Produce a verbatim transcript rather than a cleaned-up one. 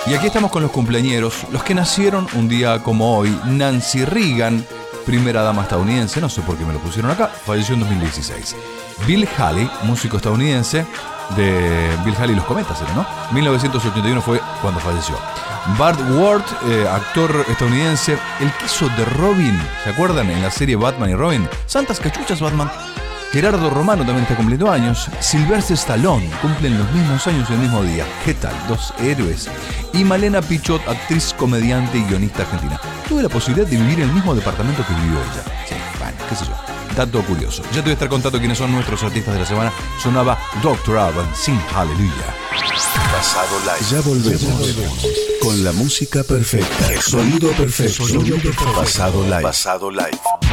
Y aquí estamos con los cumpleañeros, los que nacieron un día como hoy. Nancy Reagan, primera dama estadounidense, no sé por qué me lo pusieron acá, falleció en dos mil dieciséis. Bill Haley, músico estadounidense, de Bill Haley y los Cometas, ¿no? mil novecientos ochenta y uno fue cuando falleció. Burt Ward, eh, actor estadounidense, el que hizo de Robin, ¿se acuerdan? En la serie Batman y Robin. Santas cachuchas, Batman. Gerardo Romano también está cumpliendo años. Sylvester Stallone, cumplen los mismos años el mismo día. ¿Qué tal? Dos héroes. Y Malena Pichot, actriz, comediante y guionista argentina. Tuve la posibilidad de vivir en el mismo departamento que vivió ella. Sí, bueno, qué sé yo. Dato curioso. Ya te voy a estar contando quiénes son nuestros artistas de la semana. Sonaba doctor Alban sin Hallelujah. Pasado Live. Ya volvemos, ya volvemos con la música perfecta. El sonido perfecto. Sonido perfecto. Pasado Live. Pasado Live.